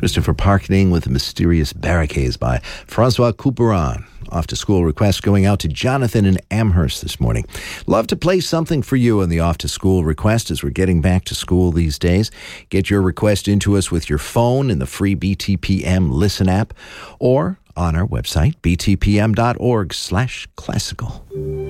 Christopher Parkening with the Mysterious Barricades by Francois Couperin. Off to school request going out to Jonathan in Amherst this morning. Love to play something for you on the off to school request as we're getting back to school these days. Get your request into us with your phone in the free BTPM Listen app or on our website, btpm.org/classical.